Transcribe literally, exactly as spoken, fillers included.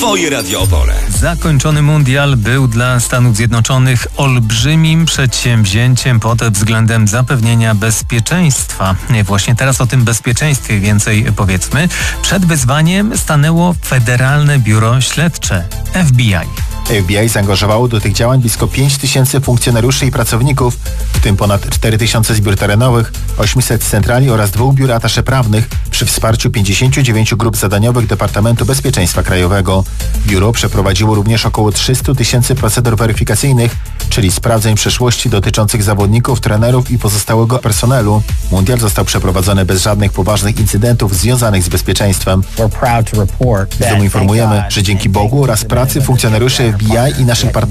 Twoje Radio Opole. Zakończony mundial był dla Stanów Zjednoczonych olbrzymim przedsięwzięciem pod względem zapewnienia bezpieczeństwa. Właśnie teraz o tym bezpieczeństwie więcej powiedzmy. Przed wyzwaniem stanęło Federalne Biuro Śledcze F B I. F B I zaangażowało do tych działań blisko pięć tysięcy funkcjonariuszy i pracowników, w tym ponad cztery tysiące z biur terenowych, osiemset centrali oraz dwóch biur atasze prawnych przy wsparciu pięćdziesięciu dziewięciu grup zadaniowych Departamentu Bezpieczeństwa Krajowego. Biuro przeprowadziło również około trzysta tysięcy procedur weryfikacyjnych, czyli sprawdzeń przeszłości dotyczących zawodników, trenerów i pozostałego personelu. Mundial został przeprowadzony bez żadnych poważnych incydentów związanych z bezpieczeństwem. Z dumą informujemy, że dzięki Bogu oraz pracy funkcjonariuszy F B I i naszych partnerów